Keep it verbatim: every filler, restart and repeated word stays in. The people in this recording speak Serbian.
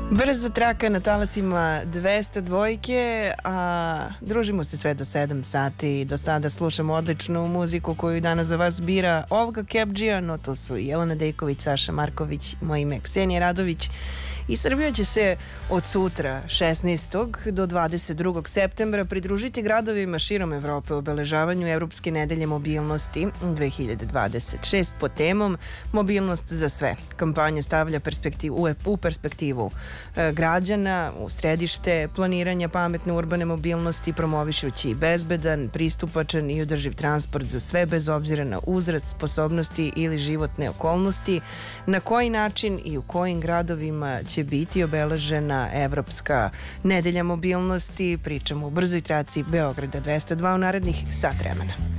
Brza traka na talasima dvesta dvojke, a družimo se sve do sedam sati. Do sada slušamo odličnu muziku koju danas za vas bira Olga Kebdžija, no to su Jelena Dejković, Saša Marković, moje ime Ksenija Radović. I Srbija će se od sutra, šesnaestog do dvadeset drugog septembra, pridružiti gradovima širom Evrope u obeležavanju Evropske nedelje mobilnosti dve hiljade dvadeset šest pod temom Mobilnost za sve. Kampanja stavlja perspektivu, u perspektivu građana u središte planiranja pametne urbane mobilnosti, promovišući bezbedan, pristupačan i održiv transport za sve bez obzira na uzrast, sposobnosti ili životne okolnosti. Na koji način i u kojim gradovima će biti obeležena Evropska nedelja mobilnosti? Pričamo u brzoj traci Beograda dvesta dva u narednih sat vremena.